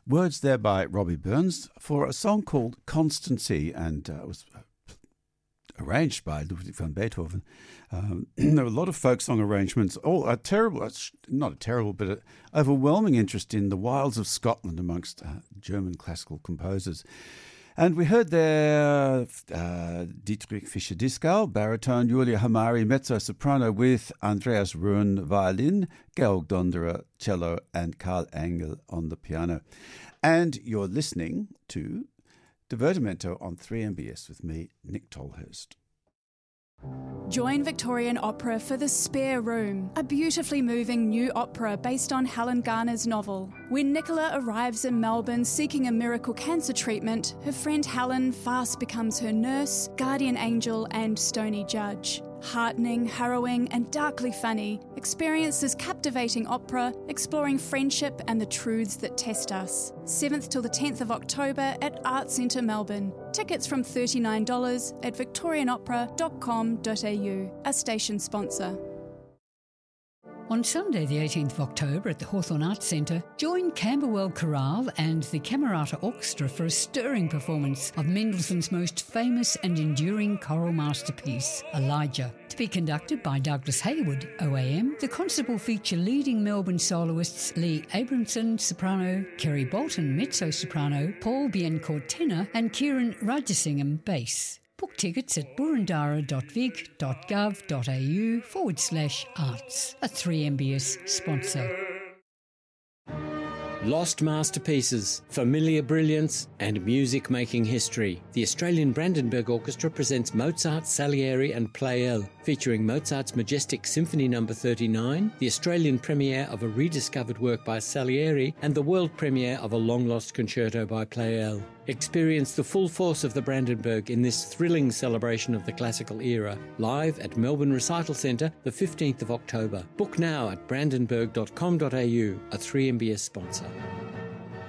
Words there by Robbie Burns for a song called Constancy, and it was arranged by Ludwig van Beethoven. There were a lot of folk song arrangements, all a terrible, not a terrible, but an overwhelming interest in the wilds of Scotland amongst German classical composers. And we heard there Dietrich Fischer-Dieskau, baritone, Julia Hamari, mezzo-soprano, with Andreas Ruhn, violin, Georg Donderer, cello, and Karl Engel on the piano. And you're listening to Divertimento on 3MBS with me, Nick Tolhurst. Join Victorian Opera for The Spare Room, a beautifully moving new opera based on Helen Garner's novel. When Nicola arrives in Melbourne seeking a miracle cancer treatment, her friend Helen fast becomes her nurse, guardian angel and stony judge. Heartening, harrowing and darkly funny, experience this captivating opera exploring friendship and the truths that test us. 7th till the 10th of October at Arts Centre Melbourne. Tickets from $39 at victorianopera.com.au, a station sponsor. On Sunday the 18th of October at the Hawthorn Arts Centre, join Camberwell Chorale and the Camerata Orchestra for a stirring performance of Mendelssohn's most famous and enduring choral masterpiece, Elijah. To be conducted by Douglas Hayward, OAM, the concert will feature leading Melbourne soloists Lee Abramson, soprano, Kerry Bolton, mezzo-soprano, Paul Biencourt, tenor, and Kieran Rajasingham, bass. Book tickets at burundara.vic.gov.au/arts, a 3MBS sponsor. Lost masterpieces, familiar brilliance, and music-making history. The Australian Brandenburg Orchestra presents Mozart, Salieri and Pleyel, featuring Mozart's majestic Symphony No. 39, the Australian premiere of a rediscovered work by Salieri, and the world premiere of a long-lost concerto by Pleyel. Experience the full force of the Brandenburg in this thrilling celebration of the classical era, live at Melbourne Recital Centre, the 15th of October. Book now at brandenburg.com.au, a 3MBS sponsor.